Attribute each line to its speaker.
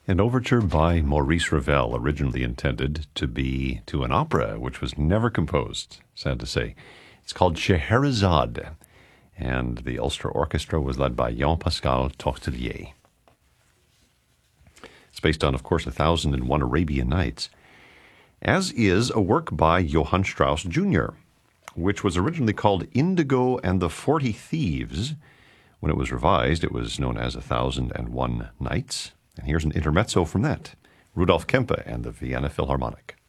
Speaker 1: An overture by Maurice Ravel, originally intended to be to an opera, which was never composed, sad to say. It's called Scheherazade, and the Ulster Orchestra was led by Jean-Pascal Tortelier. It's based on, of course, 1001 Arabian Nights, as is a work by Johann Strauss Jr., which was originally called Indigo and the 40 Thieves. When it was revised, it was known as 1001 Nights. And here's an intermezzo from that, Rudolf Kempe and the Vienna Philharmonic.